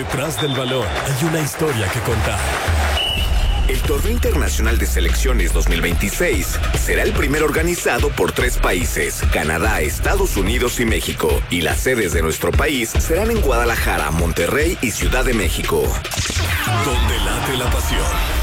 Detrás del balón hay una historia que contar. El Torneo Internacional de Selecciones 2026 será el primero organizado por 3 países, Canadá, Estados Unidos y México, y las sedes de nuestro país serán en Guadalajara, Monterrey y Ciudad de México. Donde late la pasión.